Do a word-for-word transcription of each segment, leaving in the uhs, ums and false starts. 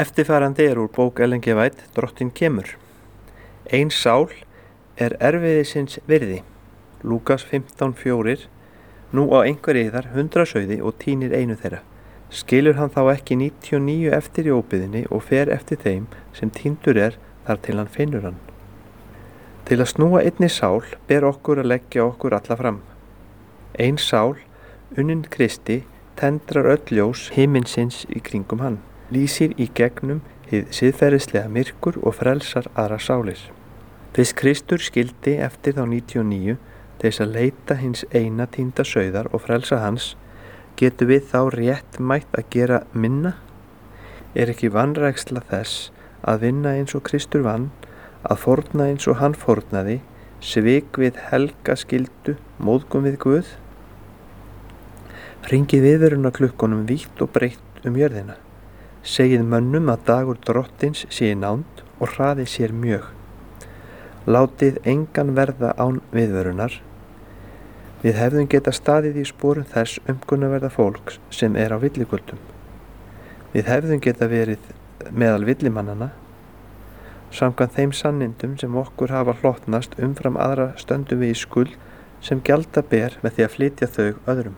Eftirfarandi er úr bók Ellen G. White, Drottinn kemur. Ein sál er erfiðisins virði. Lúkas fimmtán fjórir. Nú á einhver yðar hundrað sauði og tínir einu þeirra. Skilur hann þá ekki níutíu og níu eftir í óbyggðinni og fer eftir þeim sem týndur er þar til hann finnur hann. Til að snúa einni sál ber okkur að leggja okkur alla fram. Ein sál, unnin Kristi, tendrar öll ljós himinsins í kringum hann, lýsir í gegnum hið siðferðislega myrkur og frelsar aðra sálir. Fyrst Kristur skildi eftir þá níutíu og níu til þess að leita hins eina týnda sauðar og frelsa hans, getur við þá rétt mætt að gera minna? Er ekki vanræksla þess að vinna eins og Kristur vann, að fórna eins og hann fórnaði, svik við helga skyldu, móðgun við Guð? Hringið viðvörunarklukkunum vítt og breitt um jörðina. Segið mönnum að dagur Drottins sé í nánd og hraði sér mjög. Látið engan verða án viðvörunar. Við hefðum geta staðið í sporum þess umkunnaverða fólks sem er á villigöldum. Við hefðum geta verið meðal villimannana. Samkvæmt þeim sannindum sem okkur hafa hlotnast umfram aðra stöndum við í skuld sem gjalda ber með því að flytja þau öðrum.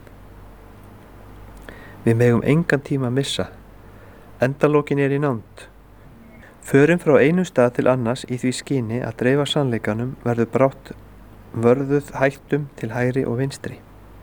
Við megum engan tíma missa. Endalokin er í nánd. Förum frá einum stað til annars í því skyni að dreifa sannleikanum verður brátt vörðuð hættum til hægri og vinstri.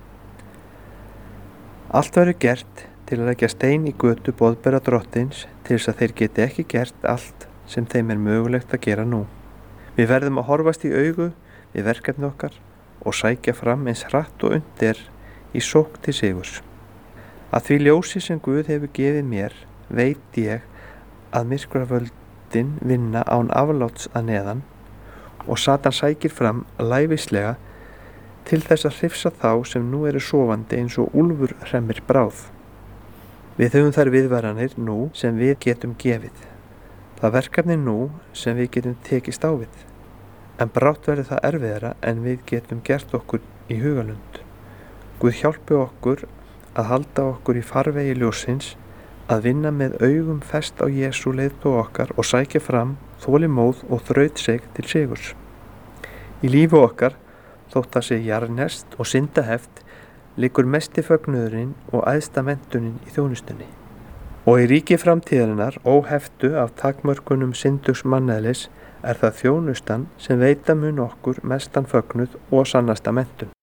Allt verður gert til að leggja stein í götu boðbera Drottins til þess að þeir geti ekki gert allt sem þeim er mögulegt að gera nú. Við verðum að horfast í augu við verkefni okkar og sækja fram eins hratt og unnt er í sókn til sigurs. Að því ljósi sem Guð hefur gefið mér veit ég að myrkravöldin vinna án afláts að neðan og Satan sækir fram lævíslega til þess að hrifsa þá sem nú eru sofandi eins og úlfur hremmir bráð. Við höfum þær viðvaranir nú sem við getum gefið. Það verkefni nú sem við getum tekist á við. En brátt verður það erfiðara en við getum gert okkur í hugalund. Guð hjálpi okkur að halda okkur í farvegi ljósins, að vinna með augum fest á Jesú leiðtoga okkar og sækja fram þolinmóð og þrautseig til sigurs. Í lífi okkar, þótt það sé jarðnest og syndaheft, liggur mesti fögnuðurinn og æðsta menntunin í þjónustunni. Og í ríki framtíðarinnar, óheftu af takmörkunum syndugs manneðlis, er það þjónustan sem veita mun okkur mestan fögnuð og sannasta menntun.